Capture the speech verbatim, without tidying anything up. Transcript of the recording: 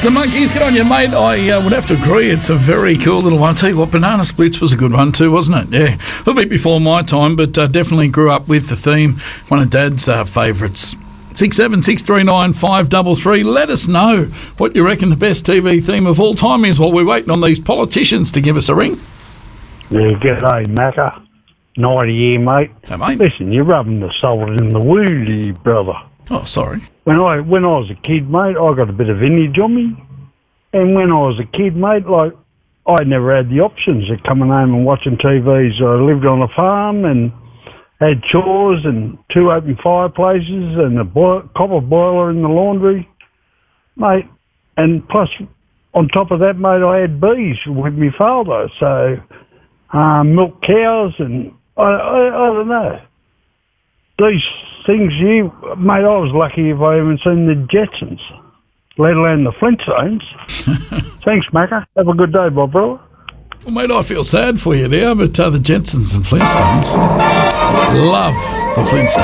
It's the Monkeys. Good on you, mate. I uh, would have to agree. It's a very cool little one. I'll tell you what, Banana Splits was a good one too, wasn't it? Yeah. A little bit before my time, but uh, definitely grew up with the theme. One of Dad's uh, favourites. six seven six three nine five three three. Let us know what you reckon the best T V theme of all time is while we're waiting on these politicians to give us a ring. Yeah, g'day, Macca. ninety year, mate. Hey, mate. Listen, you're rubbing the salt in the wound, brother. Oh, sorry. When I when I was a kid, mate, I got a bit of image on me. And when I was a kid, mate, like, I never had the options of coming home and watching T V. So I lived on a farm and had chores and two open fireplaces and a boil, copper boiler in the laundry, mate. And plus, on top of that, mate, I had bees with my father. So, um, milk cows and, I, I, I don't know. These things, you, mate, I was lucky if I even seen the Jetsons, let alone the Flintstones. Thanks, Macca. Have a good day, my brother. Well, mate, I feel sad for you there, but uh, the Jetsons and Flintstones. Love the Flintstones.